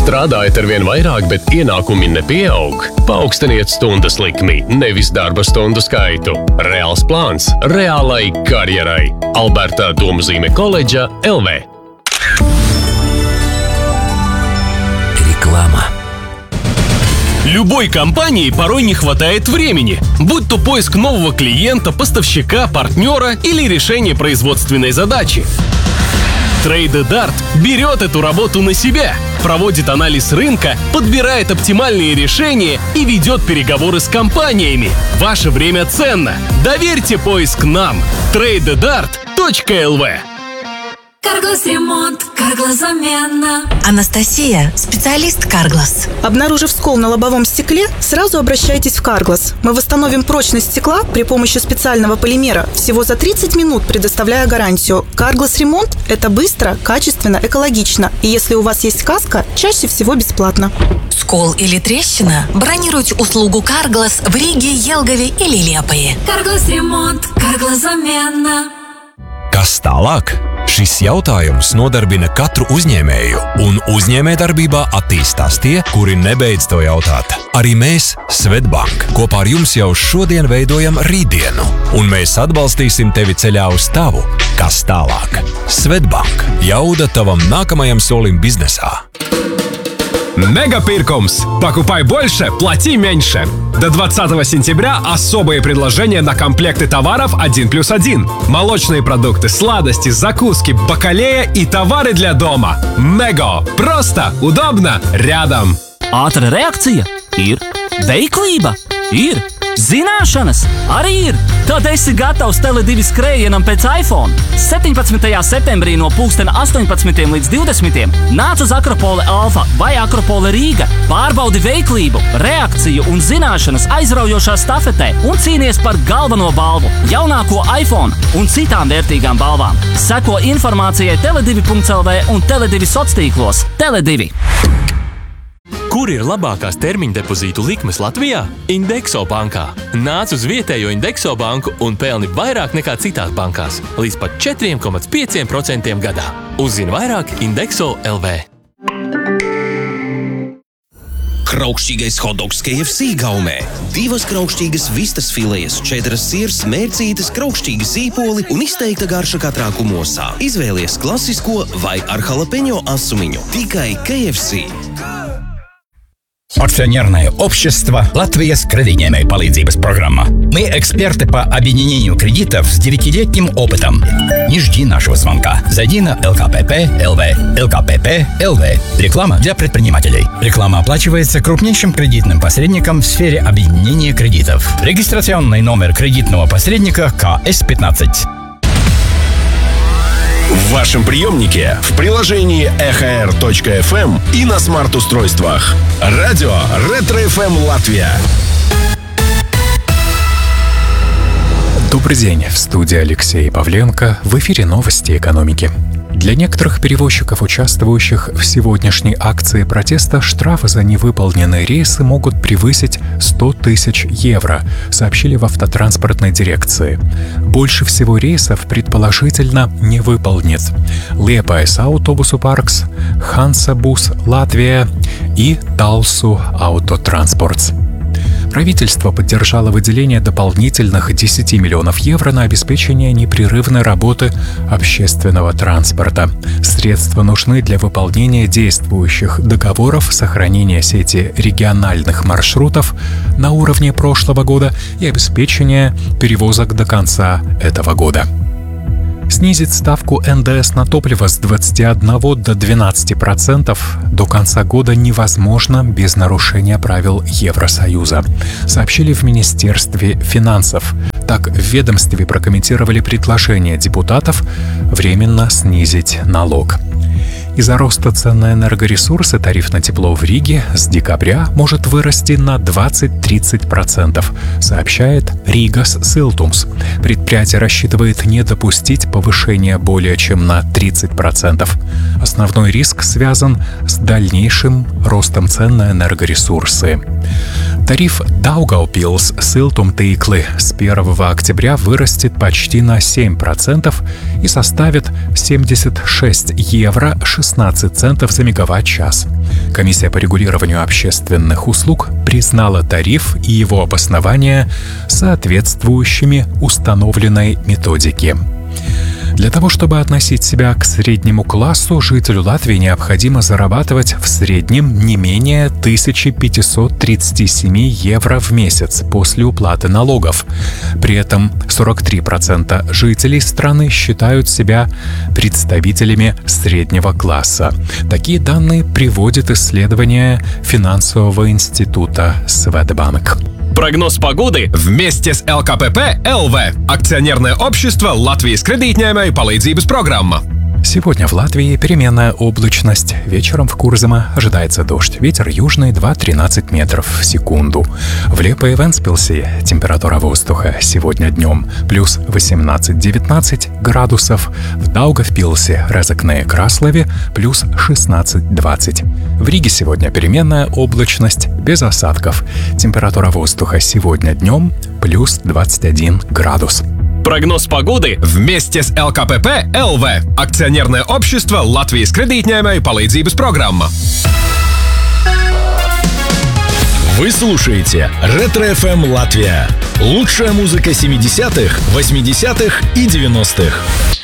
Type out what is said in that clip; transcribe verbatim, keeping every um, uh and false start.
Strādājat arvien vairāk, bet ienākumi nepieaug? Paaugstiniet stundas likmi, nevis darba stundu skaitu. Reāls plāns reālai karjerai. Alberta Domzīme koledža L V. Реклама. Любой компании порой не хватает времени, будь то поиск нового клиента, поставщика, партнера или решение производственной задачи. TradeDart берет эту работу на себя, проводит анализ рынка, подбирает оптимальные решения и ведет переговоры с компаниями. Ваше время ценно. Доверьте поиск нам. TradeDart точка эл ви. Carglass ремонт, Carglass замена. Анастасия, специалист Carglass. Обнаружив скол на лобовом стекле, сразу обращайтесь в Carglass. Мы восстановим прочность стекла при помощи специального полимера всего за тридцать минут, предоставляя гарантию. Carglass ремонт – это быстро, качественно, экологично. И если у вас есть каска, чаще всего бесплатно. Скол или трещина? Бронируйте услугу Carglass в Риге, Елгаве или Liepāja. Carglass ремонт, Carglass замена. Kas tālāk? Šis jautājums nodarbina katru uzņēmēju, un uzņēmējdarbībā attīstās tie, kuri nebeidz to jautāt. Arī mēs, Swedbank, kopā ar jums jau šodien veidojam rītdienu, un mēs atbalstīsim tevi ceļā uz tavu, kas tālāk. Swedbank – jauda tavam nākamajam solim biznesā. Мегапиркомс. Покупай больше, плати меньше. До двадцатого сентября особые предложения на комплекты товаров один плюс один. Молочные продукты, сладости, закуски, бакалея и товары для дома. Мего. Просто, удобно, рядом. Ātra reakcija ir veiklība, ir zināšanas, arī ir. Tad esi gatavs Tele divi skrējienam pēc iPhone. septiņpadsmitajā septembrī no pulkstena astoņpadsmitiem līdz divdesmitiem nāc uz Akropole Alfa vai Akropole Rīga. Pārbaudi veiklību, reakciju un zināšanas aizraujošā stafetē un cīnies par galveno balvu, jaunāko iPhone un citām vērtīgām balvām. Seko informācijai tele divi punkts el vē un Tele divi soctīklos. Tele divi. Kur ir labākās termiņdepozītu likmes Latvijā? Indexo bankā. Nāc uz vietējo Indexo banku un pelni vairāk nekā citās bankās, līdz pat četri komats pieci procenti gadā. Uzzini vairāk Indexo punkt el vē. Kraukšķīgais hotdogs K F C gaumē. Divas kraukšķīgas vistas filejas, četras sirs, mērcītes, kraukšķīgi sīpoli un izteikta garša katrā kumosā. Izvēlies klasisko vai ar jalapeņo asumiņu. Tikai K F C. Акционерное общество «Латвия с кредитной палīdzības программа». Мы эксперты по объединению кредитов с девятилетним опытом. Не жди нашего звонка. Зайди на эл ка пэ пэ точка эл ви. эл ка пэ пэ точка эл ви. Реклама для предпринимателей. Реклама оплачивается крупнейшим кредитным посредником в сфере объединения кредитов. Регистрационный номер кредитного посредника ка эс пятнадцать. В вашем приемнике, в приложении эхо эр точка эф эм и на смарт-устройствах. Радио Ретро эф эм Латвия. Добрый день, в студии Алексей Павленко, в эфире новости экономики. Для некоторых перевозчиков, участвующих в сегодняшней акции протеста, штрафы за невыполненные рейсы могут превысить сто тысяч евро, сообщили в автотранспортной дирекции. Больше всего рейсов предположительно не выполнит Liepājas Autobusu parks, Hansabus Латвия и Talsu Autotransports. Правительство поддержало выделение дополнительных десять миллионов евро на обеспечение непрерывной работы общественного транспорта. Средства нужны для выполнения действующих договоров сохранения сети региональных маршрутов на уровне прошлого года и обеспечения перевозок до конца этого года. Снизить ставку эн дэ эс на топливо с двадцати одного до двенадцати процентов до конца года невозможно без нарушения правил Евросоюза, сообщили в Министерстве финансов. Так, в ведомстве прокомментировали предложение депутатов временно снизить налог. Из-за роста цен на энергоресурсы тариф на тепло в Риге с декабря может вырасти на двадцать-тридцать процентов, сообщает Ригас Силтумс. Предприятие рассчитывает не допустить повышения более чем на тридцать процентов. Основной риск связан с дальнейшим ростом цен на энергоресурсы. Тариф Daugavpils Siltumtīkli с первого октября вырастет почти на семь процентов и составит семьдесят шесть евро шестнадцать центов за мегаватт-час. Комиссия по регулированию общественных услуг признала тариф и его обоснование соответствующими установленной методике. Для того, чтобы относить себя к среднему классу, жителю Латвии необходимо зарабатывать в среднем не менее тысяча пятьсот тридцать семь евро в месяц после уплаты налогов. При этом сорок три процента жителей страны считают себя представителями среднего класса. Такие данные приводит исследование финансового института Swedbank. Прогноз погоды Вместе с эл ка пэ пэ эл вэ – акционерное общество Латвijas kredītņēmēju palīdzības программа. Сегодня в Латвии переменная облачность. Вечером в Курзаме ожидается дождь. Ветер южный два-тринадцать метров в секунду. В Лепе и Вентспилсе температура воздуха сегодня днем плюс восемнадцать-девятнадцать градусов. В Даугавпилсе, Резекне и Краслове плюс шестнадцать-двадцать. В Риге сегодня переменная облачность без осадков. Температура воздуха сегодня днем плюс двадцать один градус. Прогноз погоды Вместе с эл ка пэ пэ эл вэ – акционерное общество Латвijas kredītņēmēju palīdzības программа. Вы слушаете Ретро-эф эм Латвия. Лучшая музыка семидесятых, восьмидесятых и девяностых.